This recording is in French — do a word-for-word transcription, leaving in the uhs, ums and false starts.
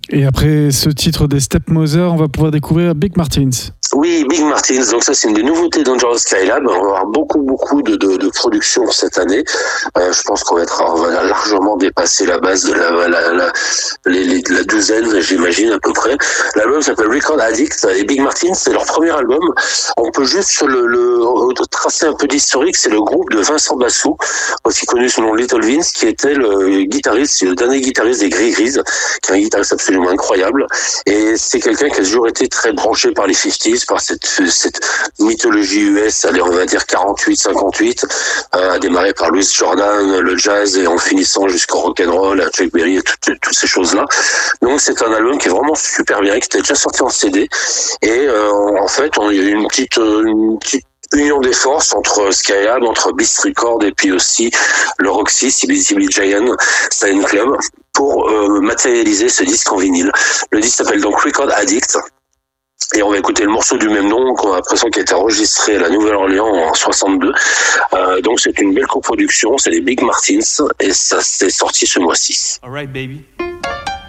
Et après ce titre des Stepmothers, on va pouvoir découvrir Big Martins. Oui, Big Martins, donc ça c'est une des nouveautés Dangerous Skylab. On va avoir beaucoup beaucoup de, de, de production cette année. Euh, je pense qu'on va, être, on va largement dépasser la base de la, la, la, les, les, la douzaine, j'imagine à peu près. L'album s'appelle Record Addict et Big Martins, c'est leur premier album. On peut juste le, le tracer un peu d'historique, c'est le groupe de Vincent Bassou, aussi connu sous le nom Little Vince, qui était le guitariste, le dernier guitariste des Gris Gris, qui est un guitariste absolument incroyable. Et c'est quelqu'un qui a toujours été très branché par les cinquante, par cette, cette mythologie U S, allez, on va dire quarante-huit cinquante-huit, euh, a démarré par Louis Jordan, le jazz, et en finissant jusqu'au rock'n'roll, à Chuck Berry, et toutes, toutes ces choses-là. Donc c'est un album qui est vraiment super bien, qui était déjà sorti en C D, et euh, en fait, on, il y a eu une petite, une petite union des forces entre Skylab, entre Beast Records et puis aussi le Roxy, C B C B Giant Sign Club, pour euh, matérialiser ce disque en vinyle. Le disque s'appelle donc Record Addict. Et on va écouter le morceau du même nom, qu'on a l'impression qu'il a été enregistré à la Nouvelle-Orléans en soixante-deux. Euh, donc c'est une belle coproduction, c'est les Big Martins, et ça s'est sorti ce mois-ci. All right, baby.